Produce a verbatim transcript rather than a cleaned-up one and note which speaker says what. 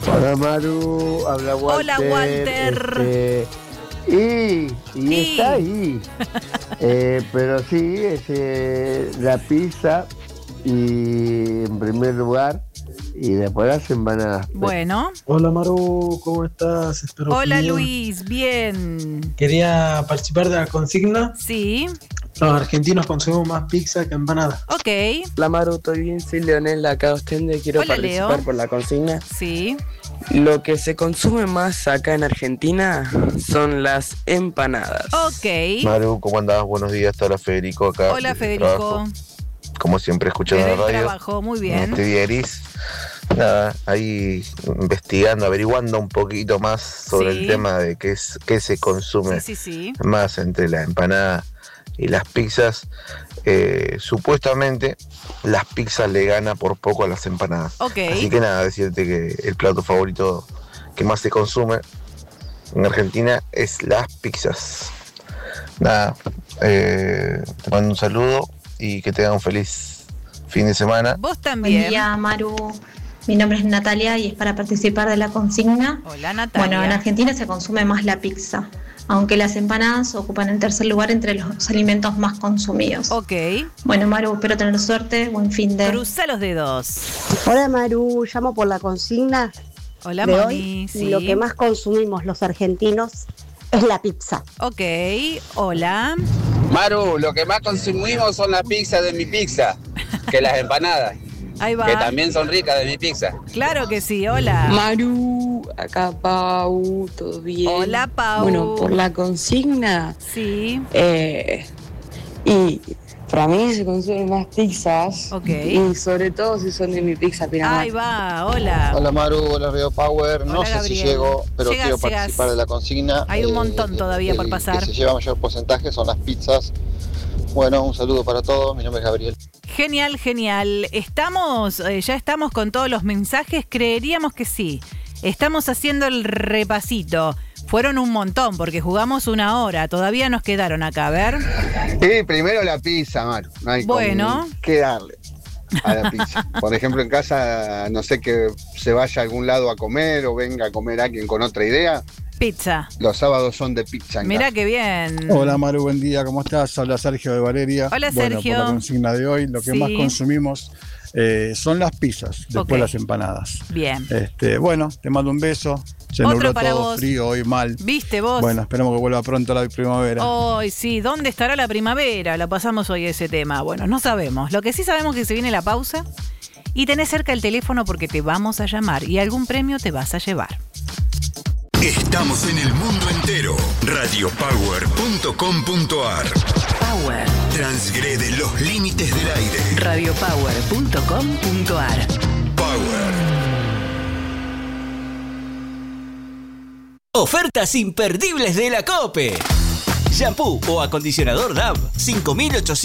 Speaker 1: Hola Maru, habla Walter.
Speaker 2: Hola Walter.
Speaker 1: Este, y, y, y está ahí. eh, pero sí, es eh, la pizza y en primer lugar y después las empanadas.
Speaker 2: Bueno.
Speaker 3: Hola Maru, ¿cómo estás? Espero
Speaker 2: Hola
Speaker 3: bien.
Speaker 2: Luis, bien.
Speaker 3: Quería participar de la consigna.
Speaker 2: Sí.
Speaker 3: Los argentinos consumimos más pizza que empanada.
Speaker 2: Ok.
Speaker 4: Hola Maru, estoy bien, soy Leonel acá Ostende, quiero
Speaker 2: Hola,
Speaker 4: participar
Speaker 2: Leo.
Speaker 4: por la consigna.
Speaker 2: Sí.
Speaker 4: Lo que se consume más acá en Argentina son las empanadas.
Speaker 2: Ok.
Speaker 5: Maru, ¿cómo andás? Buenos días, te habla Federico acá.
Speaker 2: Hola
Speaker 5: desde el
Speaker 2: Federico.
Speaker 5: trabajo. Como siempre, escuchando
Speaker 2: Desde
Speaker 5: la
Speaker 2: el
Speaker 5: radio.
Speaker 2: trabajo, muy
Speaker 5: En
Speaker 2: bien.
Speaker 5: este día gris. Nada, ahí investigando, averiguando un poquito más sobre
Speaker 2: Sí.
Speaker 5: el tema de qué es qué se consume
Speaker 2: Sí, sí, sí.
Speaker 5: más entre la empanada y las pizzas. Eh, supuestamente las pizzas le gana por poco a las empanadas.
Speaker 2: Ok.
Speaker 5: Así que nada, decirte que el plato favorito que más se consume en Argentina es las pizzas. Nada, eh, te mando un saludo y que tengan un feliz fin de semana.
Speaker 2: Vos también.
Speaker 6: Buen día, Maru. Mi nombre es Natalia y es para participar de la consigna.
Speaker 2: Hola Natalia.
Speaker 6: Bueno, en Argentina se consume más la pizza, aunque las empanadas ocupan el tercer lugar entre los alimentos más consumidos.
Speaker 2: Ok.
Speaker 6: Bueno, Maru, espero tener suerte. Buen fin de...
Speaker 2: Cruza los dedos.
Speaker 7: Hola Maru, llamo por la consigna
Speaker 2: Hola
Speaker 7: de
Speaker 2: Moni,
Speaker 7: hoy.
Speaker 2: sí.
Speaker 7: Lo que más consumimos los argentinos es la pizza.
Speaker 2: Ok, hola.
Speaker 8: Maru, lo que más consumimos son las pizzas de mi pizza, que las empanadas,
Speaker 2: Ahí va.
Speaker 8: que también son ricas de mi pizza.
Speaker 2: Claro que sí, hola.
Speaker 9: Maru, acá Pau, ¿todo bien?
Speaker 2: Hola Pau.
Speaker 9: Bueno, por la consigna,
Speaker 2: Sí.
Speaker 9: eh, y para mí se consumen más pizzas.
Speaker 2: Ok.
Speaker 9: Y sobre todo si son de mi pizza Pinamar.
Speaker 2: Ahí va, hola.
Speaker 10: Hola Maru, hola Río Power. No
Speaker 2: Hola,
Speaker 10: sé
Speaker 2: Gabriel.
Speaker 10: si llego, pero
Speaker 2: Llegas,
Speaker 10: quiero
Speaker 2: llegas.
Speaker 10: participar de la consigna.
Speaker 2: Hay un
Speaker 10: Eh,
Speaker 2: montón todavía
Speaker 10: el
Speaker 2: por pasar.
Speaker 10: que se lleva mayor porcentaje son las pizzas. Bueno, un saludo para todos. Mi nombre es Gabriel.
Speaker 2: Genial, genial. Estamos, eh, ya estamos con todos los mensajes. Creeríamos que sí. Estamos haciendo el repasito. Fueron un montón porque jugamos una hora. Todavía nos quedaron acá, a ver.
Speaker 11: Sí, primero la pizza, Maru. No hay
Speaker 2: Bueno.
Speaker 11: con qué darle a la pizza. Por ejemplo, en casa, no sé, que se vaya a algún lado a comer o venga a comer alguien con otra idea.
Speaker 2: Pizza.
Speaker 11: Los sábados son de pizza en
Speaker 2: Mirá
Speaker 11: casa.
Speaker 2: qué bien.
Speaker 12: Hola Maru, buen día, ¿cómo estás? Habla Sergio de Valeria.
Speaker 2: Hola,
Speaker 12: bueno,
Speaker 2: Sergio.
Speaker 12: por la consigna de hoy, lo que
Speaker 2: Sí.
Speaker 12: más consumimos eh, son las pizzas, después
Speaker 2: Ok.
Speaker 12: las empanadas.
Speaker 2: Bien.
Speaker 12: Este, bueno, te mando un beso. Se
Speaker 2: Otro
Speaker 12: nubló
Speaker 2: para
Speaker 12: todo,
Speaker 2: vos.
Speaker 12: frío, hoy mal.
Speaker 2: ¿Viste vos?
Speaker 12: Bueno, esperemos que vuelva pronto la primavera.
Speaker 2: Hoy sí, ¿dónde estará la primavera? La pasamos hoy ese tema. Bueno, no sabemos. Lo que sí sabemos es que se viene la pausa y tenés cerca el teléfono porque te vamos a llamar y algún premio te vas a llevar.
Speaker 13: Estamos en el mundo entero. radio power punto com punto a r.
Speaker 14: Power.
Speaker 13: Transgrede los límites del aire.
Speaker 14: radio power punto com punto a r.
Speaker 13: Power.
Speaker 15: Ofertas imperdibles de la COPE. Shampoo o acondicionador D A V, cinco mil ochocientos